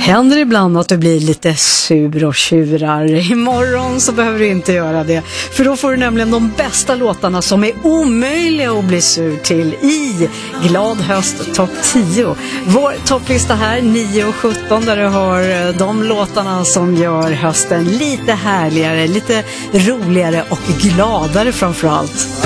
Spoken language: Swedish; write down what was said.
händer ibland att du blir lite sur och tjurar. Imorgon så behöver du inte göra det. För då får du nämligen de bästa låtarna som är omöjliga att bli sur till i Glad höst topp 10. Vår topplista här 9 och 17 där du har de låtarna som gör hösten lite härligare, lite roligare och gladare framförallt.